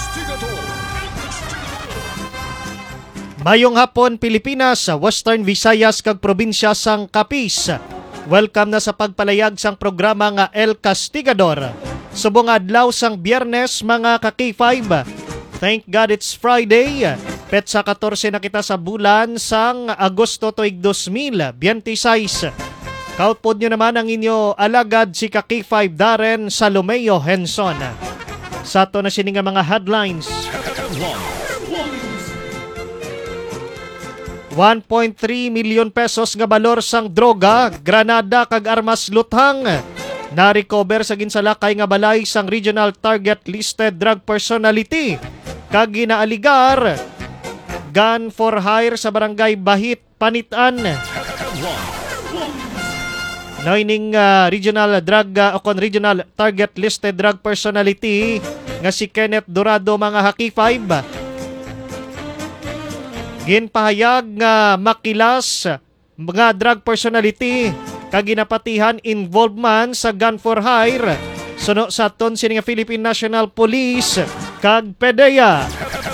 Mayong hapon Pilipinas, Western Visayas kag probinsya sang Capiz. Welcome na sa pagpalayag sang programa nga El Castigador. Subong adlaw sang Biyernes mga ka-K5. Thank God it's Friday. Petsa 14 na kita sa bulan sang Agosto tuig 2026. Kautpod nyo naman ang inyo alagad si ka-K5 Darren Salomeo Henson. Sa ato na sininga mga headlines. 1.3 milyon pesos nga balor sang droga, granada kag armas luthang. Na-recover sa ginsalakay nga balay sang Regional Target Listed Drug Personality. Kag ginaaligar, gun for hire sa barangay Bahit, Panitan. Noining Regional Regional Target Listed Drug Personality nga si Kenneth Dorado mga haki-5. Ginpahayag nga makilas mga drug personality kag ginapatihan involvement sa gun for hire suno sa aton sini nga Philippine National Police kag PDEA.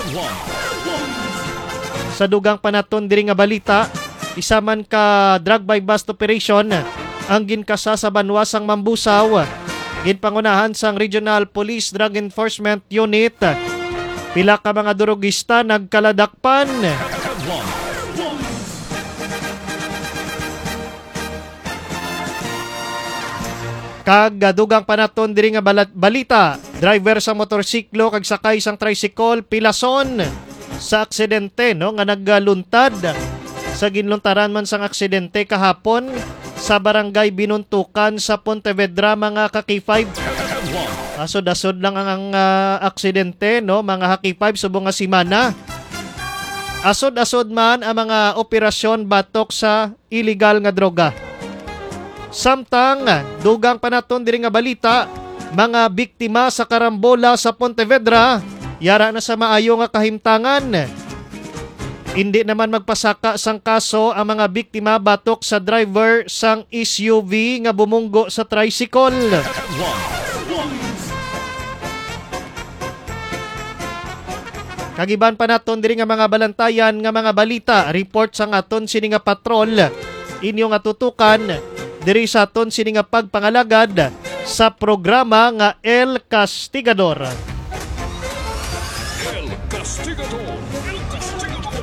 Sa dugang panaton diri nga balita, isa man ka drug by bust operation ang ginkasa sa banwa sang Mambusaw. Ginpangunahan sang Regional Police Drug Enforcement Unit. Pila ka mga durugista nagkaladakpan. Kag dugang panaton diri nga balita, driver sa motorsiklo kag sakay sang tricycle pilason sa aksidente nga nagluntad. Sa ginluntaran man sang aksidente kahapon sa barangay Binuntukan sa Pontevedra mga ka-K5. Asod-asod lang ang aksidente mga haki-5 subong nga simana. Asod-asod man ang mga operasyon batok sa illegal nga droga. Samtang dugang panaton diri nga balita, mga biktima sa karambola sa Pontevedra yara na sa maayo nga kahimtangan. Hindi naman magpasaka sang kaso ang mga biktima batok sa driver sang SUV nga bumunggo sa tricycle. Kagiban pa naton diri nga mga balantayan nga mga balita, report sang aton sini nga patrol inyo nga tutukan diri sa aton sini nga pagpangalagad sa programa nga El Castigador. El Castigador. El Castigador.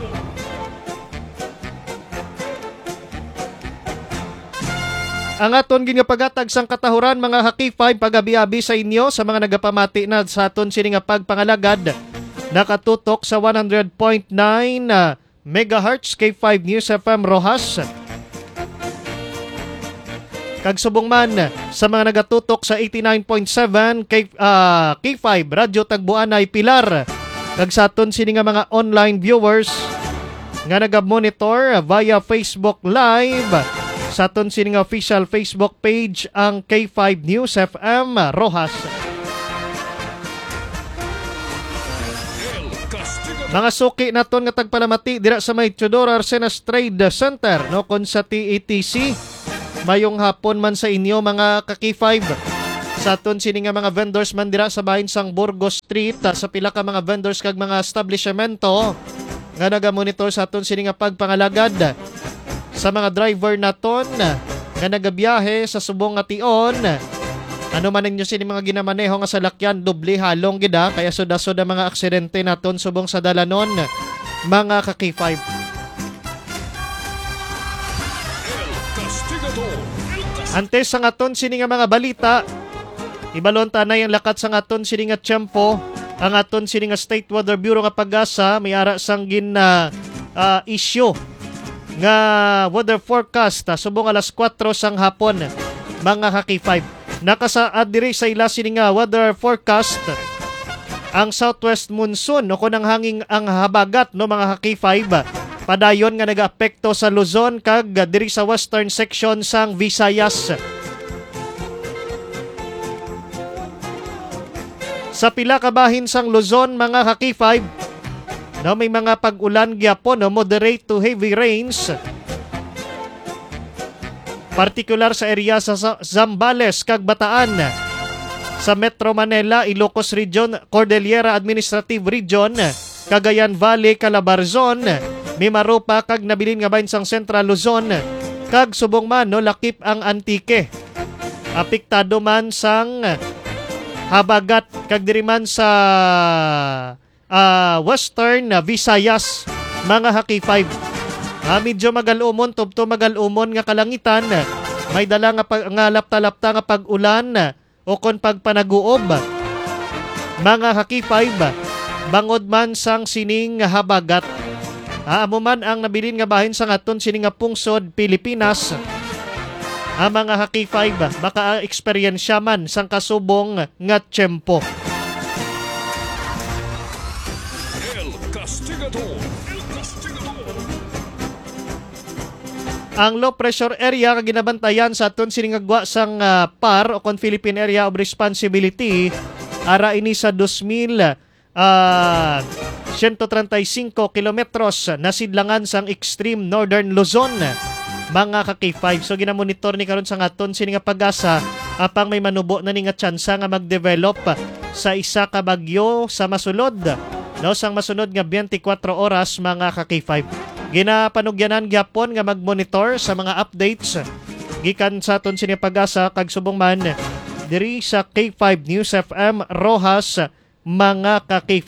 Ang aton gingapagatag sang katahuran mga haki-5 pagabi-abi sa inyo sa mga nagapamati na sa aton sini nga pagpangalagad. Nakatutok sa 100.9 MHz K5 News FM Rojas. Kag subong man sa mga nagatutok sa 89.7 K5 Radyo Tagbuanay Pilar. Kag sa aton sini nga mga online viewers nga naga-monitor via Facebook Live sa aton sini nga official Facebook page ang K5 News FM Rojas. Mga suki naton nga tagpalamati dira sa may Teodoro Arsenas Trade Center kon sa TATC. Mayong hapon man sa inyo mga ka-K5. Sa aton sini nga mga vendors man dira sa bahin sang Burgos Street sa pila ka mga vendors kag mga establishmento nga naga-monitor sa aton sini nga pagpangalagad. Sa mga driver naton nga nagabiyahe sa subong nga tion. Ano man ninyo sini mga ginamaneho nga salakyan, doble halong gida, kaya sudasod ang mga aksidente naton subong sa dalanon, mga ka-K5. Antes sa aton sini nga mga balita, ibalon tanay ang lakat sa aton sini nga tiyempo, ang aton sini nga State Weather Bureau nga pag-asa, may ara sang issue nga weather forecast subong alas 4 sang hapon, mga ka-K5. Nakasaad diri sa ila sini nga weather forecast ang southwest monsoon kung ang hanging ang habagat mga haki-5 padayon nga nagaapekto sa Luzon kag diri sa western section sang Visayas. Sa pila ka bahin sang Luzon mga haki-5 may mga pag-ulan gyapon moderate to heavy rains. Partikular sa area sa Zambales kag Bataan. sa Metro Manila, Ilocos Region, Cordillera Administrative Region, Cagayan Valley, Calabarzon, Mimaropa kag nabilin nga bahin sang Central Luzon, kag subong man no lakip ang Antique. Apektado man sang habagat kag diri man sa Western Visayas, mga Haki 5. Medyo magalumon, tubto magalumon nga kalangitan, may dala nga lapta-lapta nga pag-ulan o kon pagpanaguob. Mga Haki 5, bangod man sang sining habagat. Amo man ang nabilin nga bahin sa aton sining nga pungsod Pilipinas. Ang mga Haki 5 maka-eksperyensya man sang kasubong nga tiyempo. Ang low pressure area kag ginabantayan sa aton sining agwa sang PAR o kon Philippine Area of Responsibility ara ini sa 2,135 kilometros na sidlangan sang extreme northern Luzon, mga Haki 5. So ginamonitor ni karon sa aton sining nga pag-asa apang may manubo na ni nga tsansa nga mag-develop sa isa ka bagyo sa masulod. No, sang masunod nga 24 oras, mga Haki 5. Ginapanugyanan gyapon nga mag-monitor sa mga updates gikan sa aton sining pag-asa kag subong man diri sa K5 News FM Rojas, mga K5.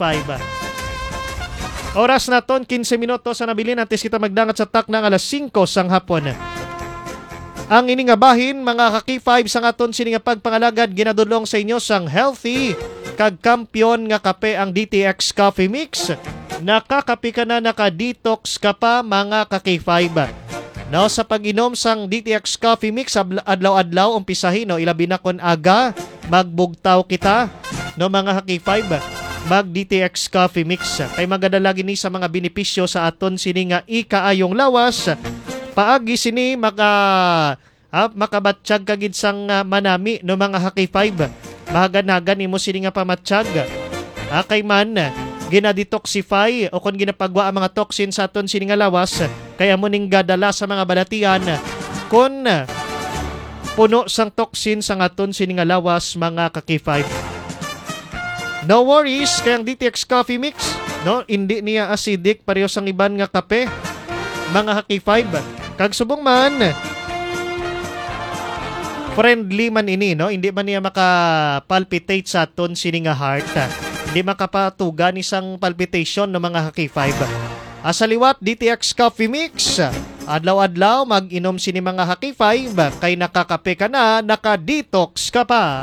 Oras na ton 15 minutos sa nabilin antes kita magdangat sa tak ng alas 5 sang hapon. Ang ini nga bahin, mga K5, sang aton sining nga pagpangalagad ginadulong sa inyo sang healthy kag kampiyon nga kape ang DTX Coffee Mix. Nakakapi ka na, naka-detox ka pa, mga K5. No, sa pag-inom sang DTX Coffee Mix adlaw-adlaw umpisahin, no, ilabi na kon aga magbugtaw kita, no, mga K5, mag DTX Coffee Mix kay magadalagi ni sa mga benepisyo sa aton sini nga ikaayong lawas. Paagi sini makabatsyag kagid sang manami, no, mga Haki 5. Mahaganagan imo sini nga pamatsyag. Kay man ginadetoxify o kon ginapagwa ang mga toxin sa aton sini nga lawas, kaya mo ning gadala sa mga balatian kon puno sang toxin sa aton sini nga lawas, mga Haki 5. No worries, kaya ang DTX Coffee Mix, no, hindi niya acidic pareho sang iban nga kape, mga Haki 5. Kag subong man friendly man ini, no, hindi man niya makapalpitate sa aton sini nga heart. Hindi makapatugan isang palpitation ng mga Haki 5. Sa liwat DTX Coffee Mix, adlaw-adlaw mag-inom sini mga Haki 5 kay nakakape ka na, naka-detox ka pa.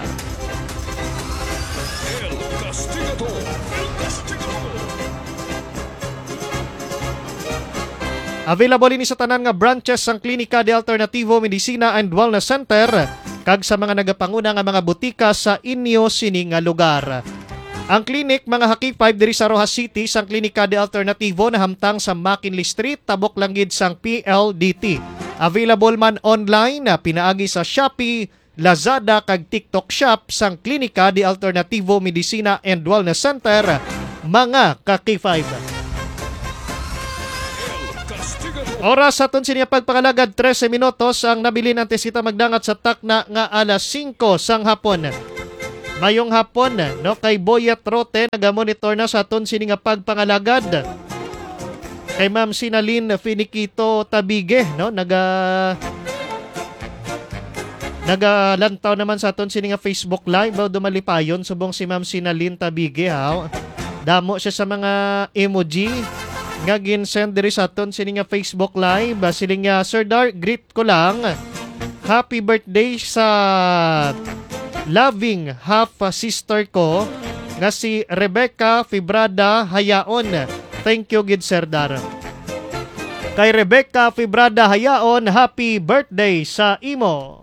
Available ini sa tanan nga branches sang Klinika de Alternativo Medicina and Wellness Center kag sa mga nagapanguna nga mga butika sa inyo sini nga lugar. Ang klinik, mga Haki 5, diri sa Rojas City sang Klinika de Alternativo na hamtang sa McKinley Street, tabok langgid sang PLDT. Available man online na pinaagi sa Shopee, Lazada kag TikTok Shop sang Klinika de Alternativo Medicina and Wellness Center, mga Haki 5. Oras sa aton siya pagpangalagad 13 minutos ang nabilin antes kita magdangat sa takna nga alas 5 sang hapon. Mayong hapon, no, kay Boyet Rote nagamonitor na sa aton sini nga pagpangalagad. Kay Ma'am Sinalyn Finiquito Tabige, no, nagalantaw naman sa aton sini nga Facebook Live, dumalipayon subong si Ma'am Sinalyn Tabige, ha. Damo siya sa mga emoji nga ginsend diri sa aton sini nga Facebook Live. Siling nga, Sir Dar, greet ko lang. Happy birthday sa loving half sister ko nga si Rebecca Fibrada Hayaon. Thank you, gid Sir Dar. Kay Rebecca Fibrada Hayaon, happy birthday sa imo.